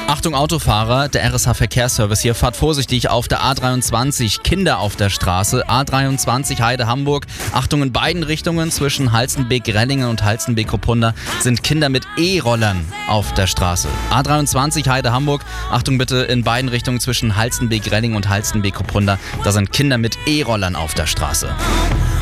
Achtung Autofahrer, der RSH Verkehrsservice hier. Fahrt vorsichtig auf der A23. Kinder auf der Straße. A23 Heide-Hamburg. Achtung in beiden Richtungen zwischen Halstenbek-Rellingen und Halstenbek-Ruppunda sind Kinder mit E-Rollern auf der Straße. A23 Heide-Hamburg. Achtung bitte in beiden Richtungen zwischen Halstenbek-Rellingen und Halstenbek-Ruppunda. Da sind Kinder mit E-Rollern auf der Straße.